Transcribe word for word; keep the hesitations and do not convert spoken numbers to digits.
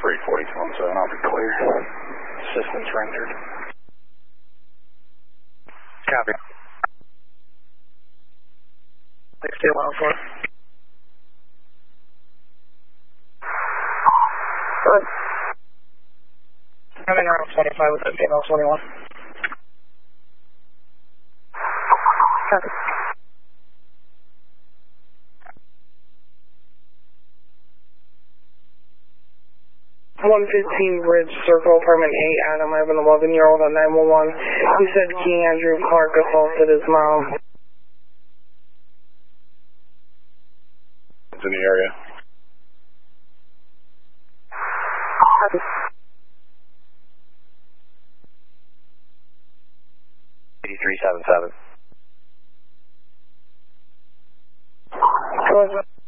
three forty one seven, I'll be clear. Assistance rendered. Copy. sixty one four. Good. Coming around twenty-five with fifteen oh twenty-one. Copy. one fifteen Bridge Circle, apartment eight, Adam. I have an eleven year old on nine one one. He said King Andrew Clark assaulted his mom. It's in the area. eighty-three seven seven.